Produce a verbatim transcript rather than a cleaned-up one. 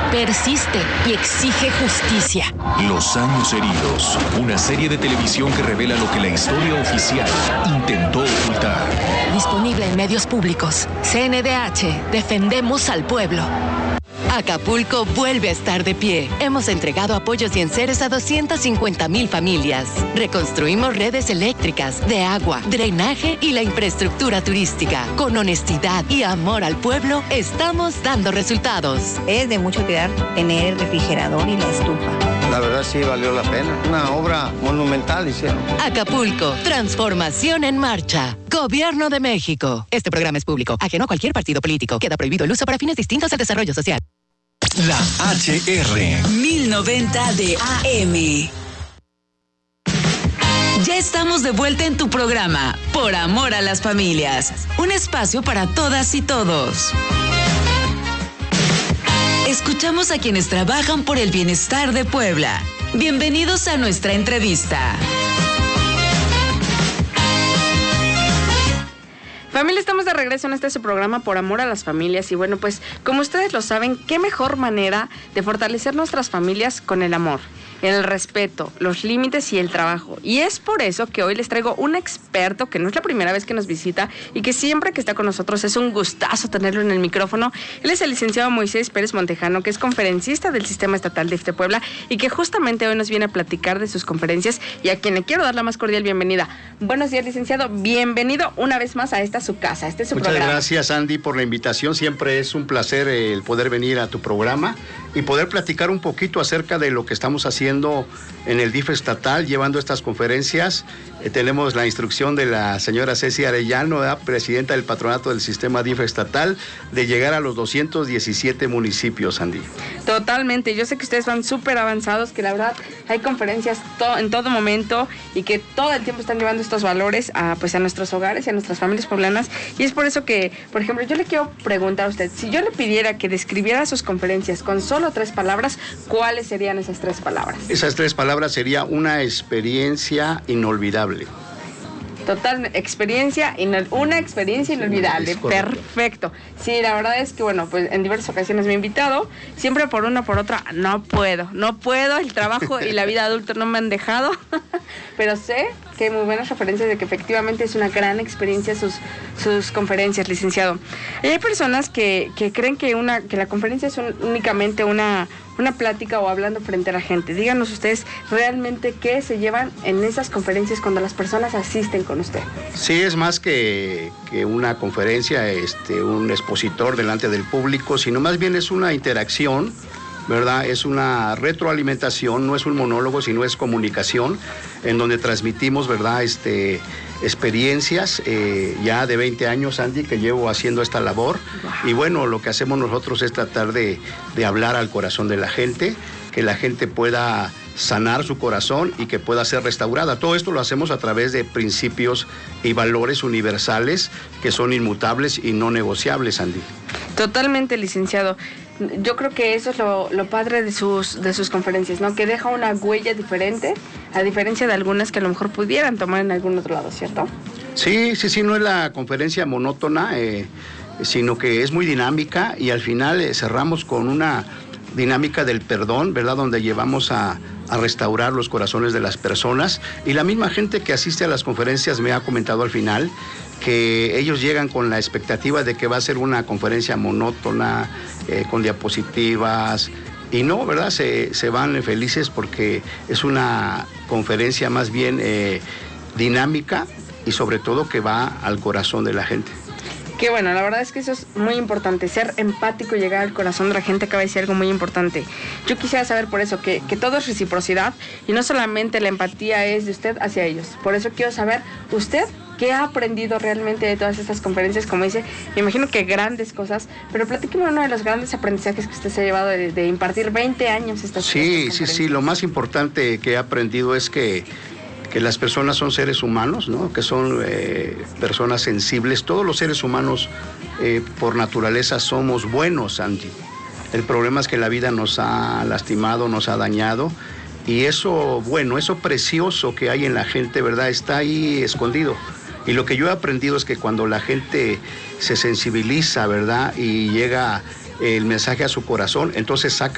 persiste y exige justicia. Los años heridos, una serie de televisión que revela lo que la historia oficial intentó ocultar. Disponible en medios públicos. C N D H, defendemos al pueblo. Acapulco vuelve a estar de pie. Hemos entregado apoyos y enseres a doscientas cincuenta mil familias. Reconstruimos redes eléctricas, de agua, drenaje y la infraestructura turística. Con honestidad y amor al pueblo, estamos dando resultados. Es de mucho cuidar tener el refrigerador y la estufa. La verdad sí valió la pena. Una obra monumental hicieron. Acapulco, transformación en marcha. Gobierno de México. Este programa es público, ajeno a cualquier partido político. Queda prohibido el uso para fines distintos al desarrollo social. La H R. mil noventa de A M. Ya estamos de vuelta en tu programa, Por Amor a las Familias. Un espacio para todas y todos. Escuchamos a quienes trabajan por el bienestar de Puebla. Bienvenidos a nuestra entrevista. Familia, estamos de regreso en este su programa Por Amor a las Familias y bueno, pues como ustedes lo saben, qué mejor manera de fortalecer nuestras familias con el amor, el respeto, los límites y el trabajo. Y es por eso que hoy les traigo un experto que no es la primera vez que nos visita y que siempre que está con nosotros es un gustazo tenerlo en el micrófono. Él es el licenciado Moisés Pérez Montejano, que es conferencista del Sistema Estatal de I F T Puebla y que justamente hoy nos viene a platicar de sus conferencias y a quien le quiero dar la más cordial bienvenida. Buenos días, licenciado. Bienvenido una vez más a esta su casa, este es su Muchas programa. gracias, Andy, por la invitación. Siempre es un placer eh, el poder venir a tu programa y poder platicar un poquito acerca de lo que estamos haciendo en el D I F estatal, llevando estas conferencias. Eh, tenemos la instrucción de la señora Ceci Arellano, ¿verdad?, presidenta del patronato del sistema D I F estatal, de llegar a los doscientos diecisiete municipios, Andy. Totalmente, yo sé que ustedes van súper avanzados, que la verdad hay conferencias to- en todo momento y que todo el tiempo están llevando estos valores a, pues, a nuestros hogares y a nuestras familias poblanas. Y es por eso que, por ejemplo, yo le quiero preguntar a usted, si yo le pidiera que describiera sus conferencias con solo tres palabras, ¿cuáles serían esas tres palabras? Esas tres palabras sería una experiencia inolvidable. Total, experiencia, inol- una experiencia inolvidable. Sí, Perfecto. Sí, la verdad es que, bueno, pues en diversas ocasiones me he invitado, siempre por una o por otra, no puedo, no puedo, el trabajo y la vida adulta no me han dejado, pero sé que hay muy buenas referencias de que efectivamente es una gran experiencia sus, sus conferencias, licenciado. Y hay personas que, que creen que, una, que la conferencia es un, únicamente una... una plática o hablando frente a la gente. Díganos ustedes realmente qué se llevan en esas conferencias cuando las personas asisten con usted. Sí, es más que, que una conferencia, este, un expositor delante del público, sino más bien es una interacción, ¿verdad? Es una retroalimentación, no es un monólogo, sino es comunicación, en donde transmitimos, ¿verdad?, este, experiencias eh, ya de veinte años, Andy, que llevo haciendo esta labor. Wow. Y bueno, lo que hacemos nosotros es tratar de, de hablar al corazón de la gente, que la gente pueda sanar su corazón y que pueda ser restaurada. Todo esto lo hacemos a través de principios y valores universales que son inmutables y no negociables, Andy. Totalmente, licenciado. Yo creo que eso es lo, lo padre de sus, de sus conferencias, ¿no? Que deja una huella diferente, a diferencia de algunas que a lo mejor pudieran tomar en algún otro lado, ¿cierto? Sí, sí, sí, no es la conferencia monótona, eh, sino que es muy dinámica y al final eh, cerramos con una dinámica del perdón, ¿verdad?, donde llevamos a, a restaurar los corazones de las personas. Y la misma gente que asiste a las conferencias me ha comentado al final que ellos llegan con la expectativa de que va a ser una conferencia monótona, eh, con diapositivas, y no, ¿verdad? Se, se van felices porque es una conferencia más bien eh, dinámica y sobre todo que va al corazón de la gente. Que bueno, la verdad es que eso es muy importante, ser empático y llegar al corazón de la gente acaba de ser algo muy importante. Yo quisiera saber por eso que, que todo es reciprocidad y no solamente la empatía es de usted hacia ellos. Por eso quiero saber, usted, ¿qué ha aprendido realmente de todas estas conferencias? Como dice, me imagino que grandes cosas, pero platíqueme uno de los grandes aprendizajes que usted se ha llevado de, de impartir veinte años estas Sí, sí, sí, lo más importante que he aprendido es que que las personas son seres humanos, ¿no?, que son eh, personas sensibles. Todos los seres humanos eh, por naturaleza somos buenos, Andy. El problema es que la vida nos ha lastimado, nos ha dañado, y eso bueno, eso precioso que hay en la gente, ¿verdad?, está ahí escondido. Y lo que yo he aprendido es que cuando la gente se sensibiliza, ¿verdad?, y llega el mensaje a su corazón, entonces saca